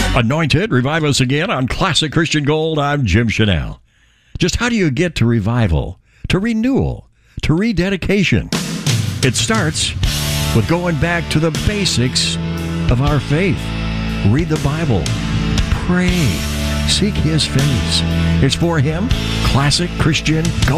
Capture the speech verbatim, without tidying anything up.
Anointed, revive us again on Classic Christian Gold. I'm Jim Chanel. Just how do you get to revival, to renewal, to rededication? It starts with going back to the basics of our faith. Read the Bible. Pray. Seek His face. It's for Him. Classic Christian Gold.